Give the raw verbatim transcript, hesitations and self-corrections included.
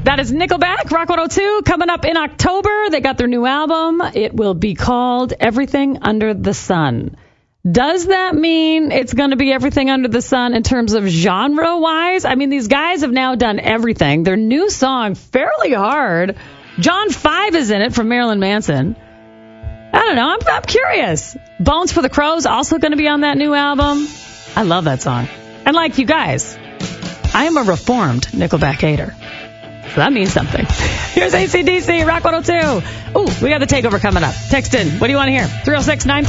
That is Nickelback, Rock one oh two, coming up in October. They got their new album. It will be called Everything Under the Sun. Does that mean it's going to be everything under the sun in terms of genre-wise? I mean, these guys have now done everything. Their new song, Fairly Hard. John five is in it from Marilyn Manson. I don't know. I'm, I'm curious. Bones for the Crows also going to be on that new album. I love that song. And like you guys, I am a reformed Nickelback hater. So that means something. Here's A C D C, Rock one oh two. Ooh, we got the takeover coming up. Text in. What do you want to hear? three oh six, nine